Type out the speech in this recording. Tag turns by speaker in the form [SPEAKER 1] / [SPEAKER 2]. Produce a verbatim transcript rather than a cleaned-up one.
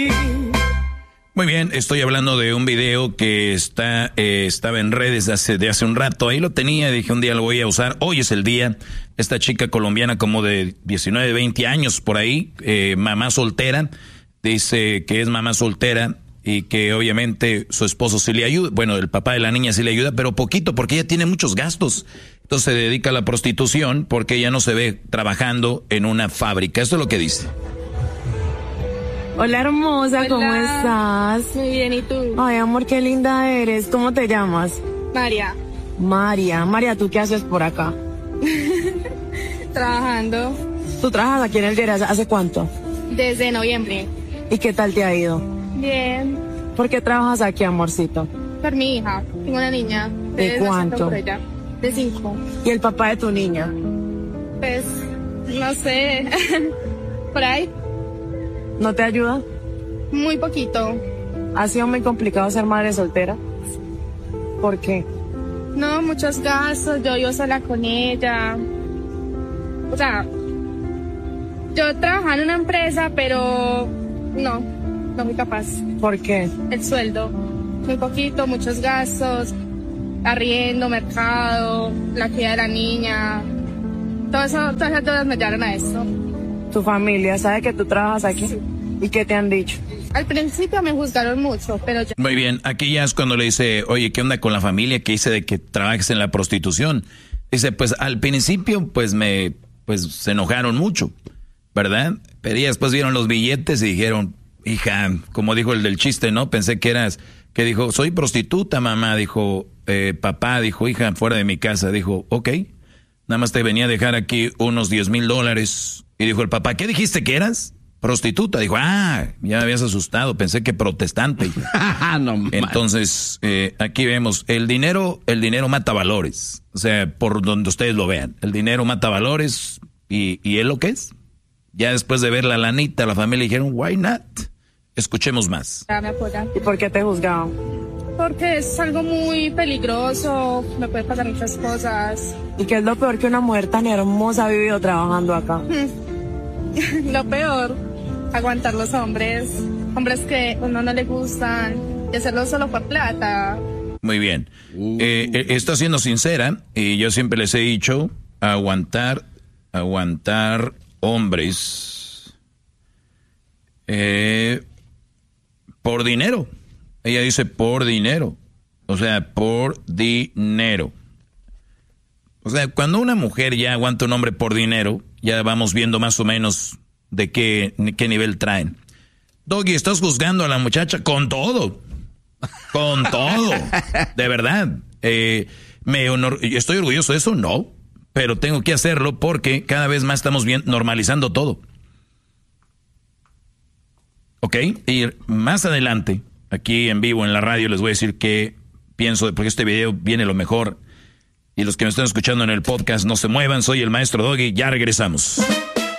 [SPEAKER 1] Muy bien, estoy hablando de un video que está eh, estaba en redes de hace, de hace un rato. Ahí lo tenía, dije un día lo voy a usar. Hoy es el día. Esta chica colombiana como de diecinueve, veinte años por ahí, eh, mamá soltera, dice que es mamá soltera y que obviamente su esposo sí le ayuda. Bueno, el papá de la niña sí le ayuda, pero poquito porque ella tiene muchos gastos. Entonces se dedica a la prostitución porque ella no se ve trabajando en una fábrica. Esto es lo que dice.
[SPEAKER 2] Hola hermosa,
[SPEAKER 3] Hola.
[SPEAKER 2] ¿cómo estás?
[SPEAKER 3] Muy bien, ¿y tú?
[SPEAKER 2] Ay, amor, qué linda eres. ¿Cómo te llamas?
[SPEAKER 3] María,
[SPEAKER 2] María. María, ¿tú qué haces por acá?
[SPEAKER 3] trabajando
[SPEAKER 2] ¿Tú trabajas aquí en el Geras hace cuánto?
[SPEAKER 3] desde noviembre.
[SPEAKER 2] ¿Y qué tal te ha ido?
[SPEAKER 3] Bien,
[SPEAKER 2] ¿Por qué trabajas aquí, amorcito?
[SPEAKER 3] por mi hija. Tengo una niña.
[SPEAKER 2] ¿De
[SPEAKER 3] Entonces,
[SPEAKER 2] cuánto?
[SPEAKER 3] por ella. De cinco.
[SPEAKER 2] ¿Y el papá de tu niña?
[SPEAKER 3] Pues, no sé. por ahí,
[SPEAKER 2] ¿No te ayuda?
[SPEAKER 3] muy poquito.
[SPEAKER 2] ¿Ha sido muy complicado ser madre soltera? ¿Por qué?
[SPEAKER 3] No, muchos gastos. Yo vivo sola con ella. O sea, yo trabajaba en una empresa, pero no, no fui capaz.
[SPEAKER 2] ¿Por qué?
[SPEAKER 3] El sueldo, muy poquito, muchos gastos, arriendo, mercado, la crianza de la niña, todo eso, todas esas deudas me llevaron a esto.
[SPEAKER 2] ¿Tu familia sabe que tú trabajas aquí?
[SPEAKER 3] Sí.
[SPEAKER 2] ¿Y qué te han dicho?
[SPEAKER 3] Al principio me juzgaron mucho, pero ya...
[SPEAKER 1] Muy bien, aquí ya es cuando le dice, oye, ¿qué onda con la familia que dice de que trabajes en la prostitución? Dice, pues al principio pues me, pues se enojaron mucho, ¿verdad? Pero ya después vieron los billetes y dijeron, hija, como dijo el del chiste, ¿no? Pensé que eras, que dijo, soy prostituta, mamá, dijo, eh, papá, dijo, hija, fuera de mi casa, dijo, ok, nada más te venía a dejar aquí unos diez mil dólares. Y dijo el papá, ¿qué dijiste que eras? Prostituta. Dijo, ah, ya me habías asustado, pensé que protestante.
[SPEAKER 4] No,
[SPEAKER 1] entonces, eh, aquí vemos, el dinero, el dinero mata valores. O sea, por donde ustedes lo vean, el dinero mata valores y, y es lo que es. Ya después de ver la lanita, la familia dijeron, why not? Escuchemos más.
[SPEAKER 3] ya me apoyan.
[SPEAKER 2] ¿Y por qué te juzgaban?
[SPEAKER 3] Porque es algo muy peligroso, me pueden pasar muchas cosas.
[SPEAKER 2] ¿Y qué es lo peor que una mujer tan hermosa ha vivido trabajando acá?
[SPEAKER 3] Lo peor, aguantar los hombres, hombres que a uno no le gustan, y hacerlo solo por plata.
[SPEAKER 1] Muy bien. Eh, eh, está siendo sincera y yo siempre les he dicho, aguantar, aguantar hombres eh, por dinero. Ella dice por dinero. O sea, por dinero. O sea, cuando una mujer ya aguanta un hombre por dinero, ya vamos viendo más o menos de qué, qué nivel traen. Doggy, estás juzgando a la muchacha con todo. Con todo. De verdad. Eh, me honor, ¿Estoy orgulloso de eso? No. Pero tengo que hacerlo porque cada vez más estamos bien, normalizando todo. ¿Ok? Y más adelante, aquí en vivo en la radio, les voy a decir qué pienso, porque este video viene lo mejor. Y los que me están escuchando en el podcast, no se muevan. Soy el maestro Doggy. Ya regresamos.